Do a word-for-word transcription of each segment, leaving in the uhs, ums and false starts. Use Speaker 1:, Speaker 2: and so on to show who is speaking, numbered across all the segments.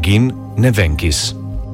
Speaker 1: Gin Nevenkis.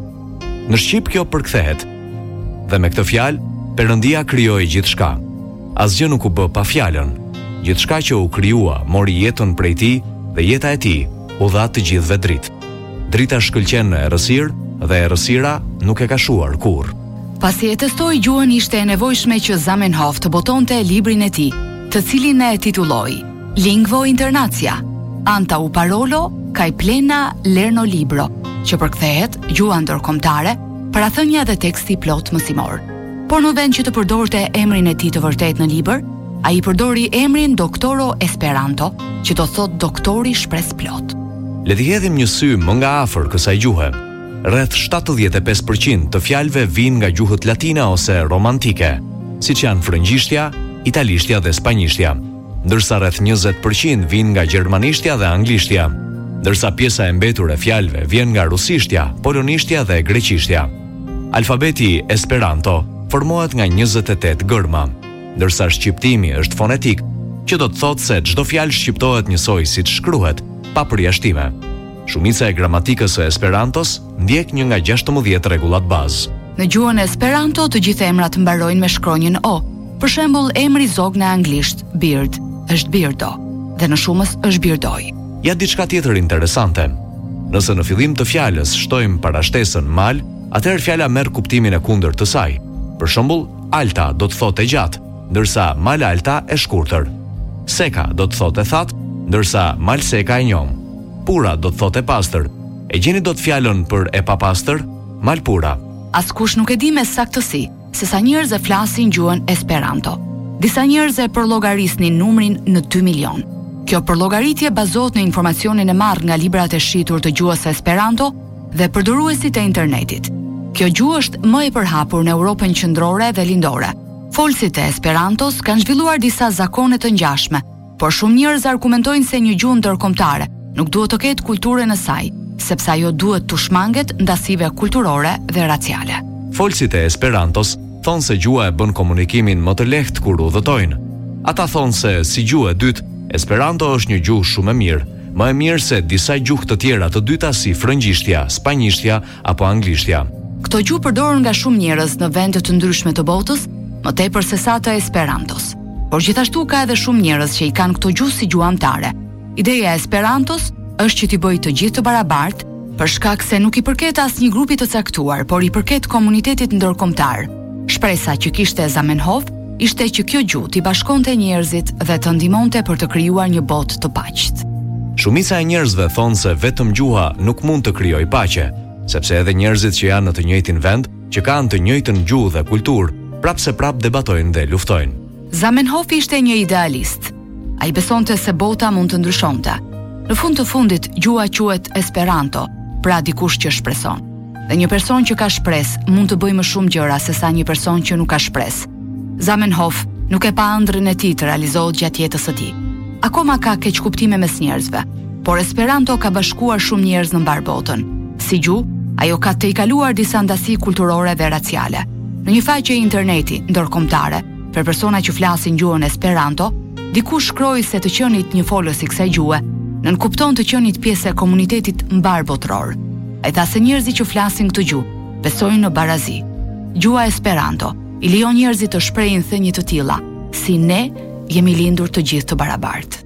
Speaker 1: Në shqip kjo përkthehet dhe me këtë fjalë Perëndia krijoi gjithçka. Asgjë nuk u bë pa fjalën. Gjithçka që u krijua mori jetën prej tij dhe jeta e tij u dha të gjithëve dritë. Drita shkëlqen në errësirë dhe errësira nuk e ka shuar kurrë.
Speaker 2: Pasi e testoi gjuhën, ishte e nevojshme që Zamenhof të botonte librin e tij, të cilin e titulloi Lingvo Internacia, anta u parolo kaj plena lerno libro, që përkthehet gjuha ndërkombëtare, parathënia dhe teksti plot mësimor. Por në vend që të përdorte emrin e tij të vërtet në libër, ai përdori emrin Doktoro Esperanto, që do thot doktori shpresë plot.
Speaker 1: Le t'i hedhim një sy më nga afër kësaj gjuhe. Rreth shtatëdhjetë e pesë përqind të fjalëve vijnë nga gjuhët latine ose romantike, siç janë frëngjishtja, italishtja dhe spanjishtja, ndërsa rreth njëzet përqind vijnë nga gjermanishtja dhe anglishtja, ndërsa pjesa e mbetur e fjalëve vjen nga rusishtja, polonishtja dhe greqishtja. Alfabeti Esperanto formohet nga njëzet e tetë gërma, ndërsa shqiptimi është fonetik, që do të thotë se çdo fjalë shqiptohet njësoj siç shkruhet, pa përjashtime. Shumica e gramatikës së Esperantos ndjek një nga gjashtëmbëdhjetë rregullat bazë.
Speaker 2: Në gjuhën Esperanto të gjithë emrat mbarojnë me shkronjën O. Për shembull, emri zog në anglisht, beard, është birdo, dhe në shumës është birdoj.
Speaker 1: Ja diçka tjetër interesante. Nëse në fillim të fjalës shtojmë parashtesën mal, atëherë fjala merr kuptimin e kundërt të saj. Për shembull, alta do të thotë e gjatë, ndërsa mal alta e shkurtër. Seka do të thotë e thatë, ndërsa mal seka e njom. Pura do të thotë e pastër. E gjeni dot fjalën për e papastër? Mal pura.
Speaker 2: Askush nuk e di me saktësi se sa njerëz e flasin gjuhën Esperanto. Disa njerëz e përllogarisnin numrin në dy milion. Kjo përllogaritje bazohet në informacionin e marrë nga librat e shitur të gjuhës Esperanto dhe përdoruesit e internetit. Kjo gjuhë është më e përhapur në Europën qendrore dhe lindore. Folësit e Esperantos kanë zhvilluar disa zakone të ngjashme, por shumë njerëz argumentojnë se një gjuhë ndërkombëtare nuk duhet të ketë kulturën e saj, sepse ajo duhet të shmanget ndasive kulturore dhe raciale.
Speaker 1: Folësit e Esperantos thonë se gjuha e bën komunikimin më të lehtë kur udhëtojnë. Ata thonë se si gjuhë e dytë, Esperanto është një gjuhë shumë e mirë, më e mirë se disa gjuhë të tjera të dyta si frëngjishtja, spanjishtja apo anglishtja.
Speaker 2: Këto gjuhë përdoren nga shumë njerëz në vende të ndryshme të botës, më tepër se sa të Esperantos. Por gjithashtu ka edhe shumë njerëz që i kanë këto gjuhë si gjuhë anëtare. Ideja e Esperantos është që t'i bëjë të gjithë të barabartë, për shkak se nuk i përket asnjë grupi të caktuar, por i përket komunitetit ndërkombëtar. Shpresa që kishte Zamenhof ishte që kjo gjuhë t'i bashkonte njerëzit dhe të ndihmonte për të krijuar një botë të paqet.
Speaker 1: Shumica e njerëzve thonë se vetëm gjuha nuk mund të krijojë paqe, sepse edhe njerëzit që janë në të njëjtin vend, që kanë të njëjtën gjuhë dhe kulturë, prapse prap debatojnë dhe luftojnë.
Speaker 2: Zamenhof ishte një idealist. Ai besonte se bota mund të ndryshonte. Në fund të fundit, gjuha quhet Esperanto, pra dikush që shpreson. Dhe një person që ka shpresë mund të bëjë më shumë gjëra se sa një person që nuk ka shpresë. Zamenhof nuk e pa ëndrrën e tij të realizohet gjatë jetës së tij. Akoma ka keq kuptime mes njerëzve, por Esperanto ka bashkuar shumë njerëz në mbar botën. Si gjuhë, ajo ka të i kaluar disa ndasi kulturore dhe raciale. Në një faqe interneti ndërkombëtare, për persona që flasin gjuhën Esperanto, dikush shkroi se të qenit një folës i kësaj gjuhe nënkupton të qenit pjesë e komunitetit mbar botror. Ai tha se njerëzit që flasin këtë gjuhë besojnë në barazi. Gjuha Esperanto i lejon njerëzit të shprehin thënie të tilla, si ne jemi lindur të gjithë të barabartë.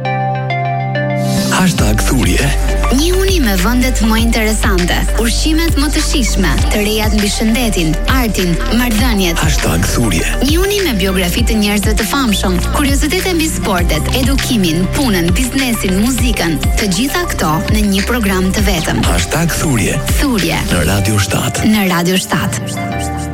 Speaker 3: Hashtag Thurje.
Speaker 4: Një uni me vendet më interesante, ushqimet më të shijshme, të rejat mbi shëndetin, artin, marrëdhëniet.
Speaker 3: Hashtag Thurje.
Speaker 4: Një uni me biografi të njerëzve të famshëm, kuriozitete mbi sportet, edukimin, punën, biznesin, muzikën, të gjitha këto në një program të vetëm.
Speaker 3: Hashtag Thurje.
Speaker 4: Thurje.
Speaker 3: Në Radio shtat.
Speaker 4: Në Radio shtat.